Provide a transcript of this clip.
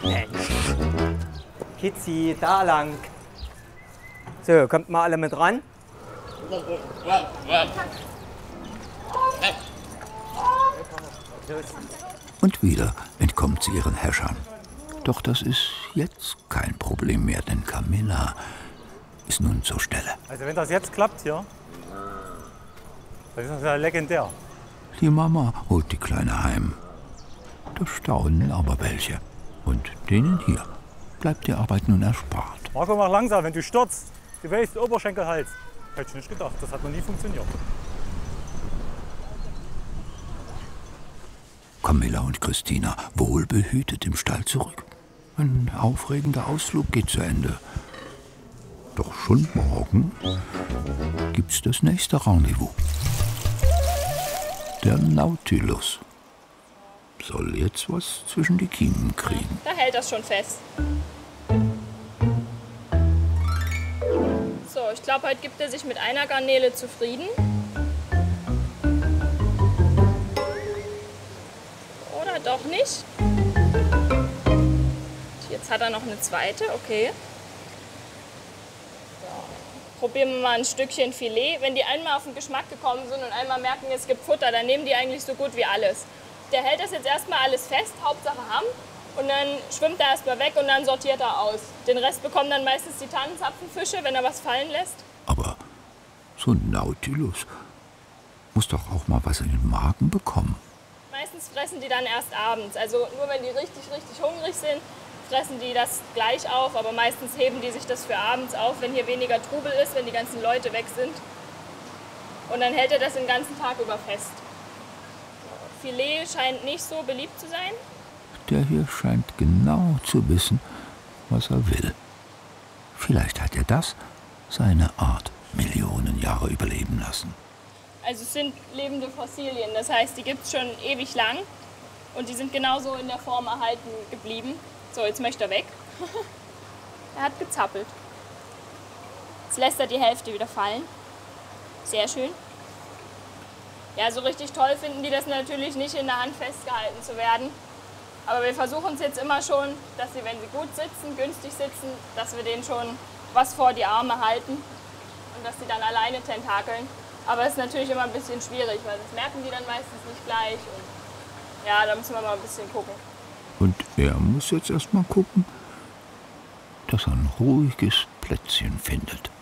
Mensch. Kitzi, da lang. So, kommt mal alle mit ran. Und wieder entkommt sie ihren Herrschern. Doch das ist jetzt kein Problem mehr, denn Camilla ist nun zur Stelle. Also wenn das jetzt klappt hier, dann ist das ja legendär. Die Mama holt die Kleine heim. Da staunen aber welche. Und denen hier bleibt die Arbeit nun erspart. Marco, mach langsam, wenn du stürzt. Du weißt, Oberschenkelhals. Hätte ich nicht gedacht, das hat noch nie funktioniert. Camilla und Christina wohlbehütet im Stall zurück. Ein aufregender Ausflug geht zu Ende. Doch schon morgen gibt's das nächste Rendezvous. Der Nautilus soll jetzt was zwischen die Kiemen kriegen. Da hält das schon fest. So, ich glaube, heute gibt er sich mit einer Garnele zufrieden. Oder doch nicht? Jetzt hat er noch eine zweite, okay. So. Probieren wir mal ein Stückchen Filet. Wenn die einmal auf den Geschmack gekommen sind und einmal merken, es gibt Futter, dann nehmen die eigentlich so gut wie alles. Der hält das jetzt erstmal alles fest, Hauptsache Hamm. Und dann schwimmt er erstmal weg und dann sortiert er aus. Den Rest bekommen dann meistens die Tannenzapfenfische, wenn er was fallen lässt. Aber so ein Nautilus muss doch auch mal was in den Magen bekommen. Meistens fressen die dann erst abends. Also nur wenn die richtig hungrig sind, fressen die das gleich auf. Aber meistens heben die sich das für abends auf, wenn hier weniger Trubel ist, wenn die ganzen Leute weg sind. Und dann hält er das den ganzen Tag über fest. Filet scheint nicht so beliebt zu sein. Der hier scheint genau zu wissen, was er will. Vielleicht hat er das seine Art Millionen Jahre überleben lassen. Also es sind lebende Fossilien, das heißt, die gibt es schon ewig lang und die sind genauso in der Form erhalten geblieben. So, jetzt möchte er weg. Er hat gezappelt. Jetzt lässt er die Hälfte wieder fallen. Sehr schön. Ja, so richtig toll finden die das natürlich nicht, in der Hand festgehalten zu werden. Aber wir versuchen es jetzt immer schon, dass sie, wenn sie gut sitzen, günstig sitzen, dass wir denen schon was vor die Arme halten und dass sie dann alleine tentakeln. Aber es ist natürlich immer ein bisschen schwierig, weil das merken die dann meistens nicht gleich. Und ja, da müssen wir mal ein bisschen gucken. Und er muss jetzt erst mal gucken, dass er ein ruhiges Plätzchen findet.